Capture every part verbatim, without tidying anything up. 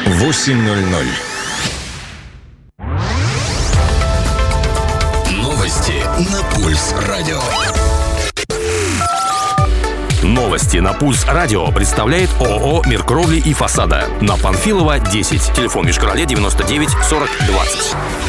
восемь ноль ноль. Новости на Пульс Радио. Новости на Пульс Радио представляет ООО «Мир кровли и фасада». На Панфилова, десять. Телефон Мишкар-Оле девяносто девять сорок двадцать.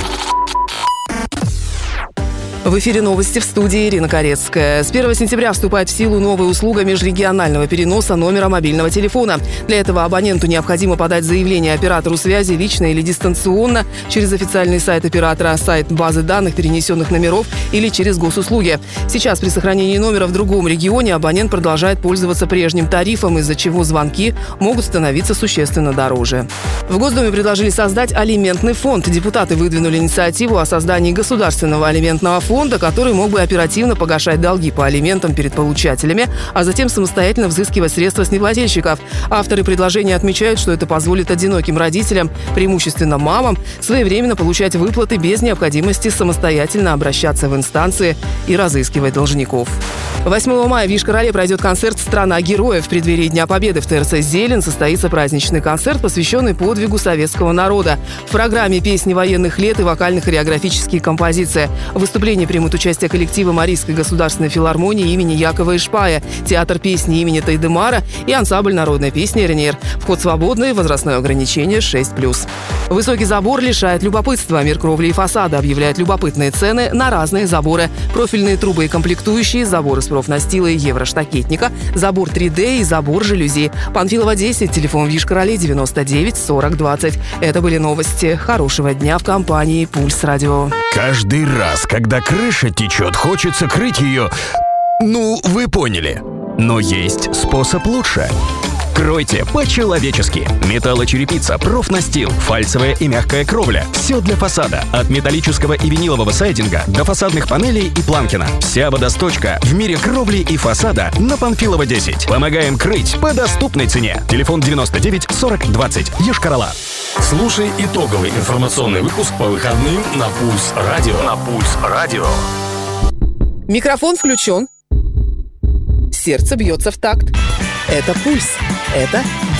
В эфире новости, в студии Ирина Корецкая. С первого сентября вступает в силу новая услуга межрегионального переноса номера мобильного телефона. Для этого абоненту необходимо подать заявление оператору связи лично или дистанционно через официальный сайт оператора, сайт базы данных перенесенных номеров или через госуслуги. Сейчас при сохранении номера в другом регионе абонент продолжает пользоваться прежним тарифом, из-за чего звонки могут становиться существенно дороже. В Госдуме предложили создать алиментный фонд. Депутаты выдвинули инициативу о создании государственного алиментного фонда, фонда, который мог бы оперативно погашать долги по алиментам перед получателями, а затем самостоятельно взыскивать средства с неплательщиков. Авторы предложения отмечают, что это позволит одиноким родителям, преимущественно мамам, своевременно получать выплаты без необходимости самостоятельно обращаться в инстанции и разыскивать должников. восьмого мая в Йошкар-Оле пройдет концерт «Страна героев». В преддверии Дня Победы в ТРЦ «Зелен» состоится праздничный концерт, посвященный подвигу советского народа. В программе песни военных лет и вокально-хореографические композиции. В выступлении примут участие коллективы Марийской государственной филармонии имени Якова Ишпая, театр песни имени Тайдемара и ансамбль народной песни «Ренер». Вход свободный, возрастное ограничение шесть плюс. Высокий забор лишает любопытства. Мир кровли и фасада объявляет любопытные цены на разные заборы. Профильные трубы и комплектующие, заборы с профнастила и евроштакетника, забор три дэ и забор жалюзи. Панфилова, десять, телефон в Йошкар-Оле девяносто девять сорок двадцать. Это были новости. Хорошего дня в компании «Пульс Радио». Каждый раз, когда крыша течет, хочется крыть ее... Ну, вы поняли. Но есть способ лучше. Кройте по-человечески. Металлочерепица, профнастил, фальцевая и мягкая кровля. Все для фасада. От металлического и винилового сайдинга до фасадных панелей и планкина. Вся водосточка в мире кровли и фасада на Панфилова, десять. Помогаем крыть по доступной цене. Телефон девяносто девять сорок двадцать. Йошкар-Ола. Слушай итоговый информационный выпуск по выходным на Пульс Радио. На Пульс Радио. Микрофон включен. Сердце бьется в такт. Это «Пульс». Это